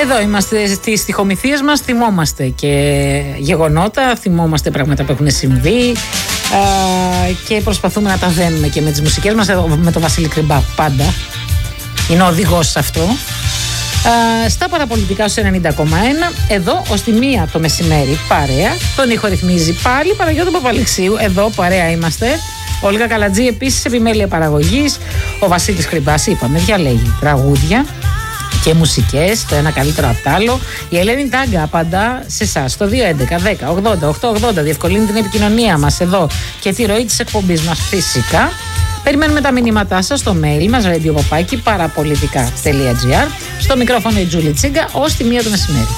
Εδώ είμαστε στις στιχομυθίες μας, θυμόμαστε και γεγονότα, θυμόμαστε πράγματα που έχουν συμβεί και προσπαθούμε να τα δένουμε και με τις μουσικές μας, με τον Βασίλη Κρυμπά πάντα. Είναι ο οδηγός σε αυτό. Στα παραπολιτικά στους 90,1, εδώ ως τη 1 το μεσημέρι παρέα. Τον ήχο ρυθμίζει πάλι Παναγιώτη Παπαλεξίου. Εδώ παρέα είμαστε. Όλγα Καλατζή επίσης επιμέλεια παραγωγής. Ο Βασίλης Κρυμπάς, είπαμε, διαλέγει τραγούδια και μουσικές, το ένα καλύτερο απ' τ' άλλο. Η Ελένη Τάγκα απαντά σε εσάς το 211 10 80 880. Διευκολύνει την επικοινωνία μας εδώ και τη ροή της εκπομπής μας φυσικά. Περιμένουμε τα μηνύματά σας στο mail μας radio@parapolitica.gr. Στο μικρόφωνο η Τζούλη Τσίγκα ως τη 1 το μεσημέρι.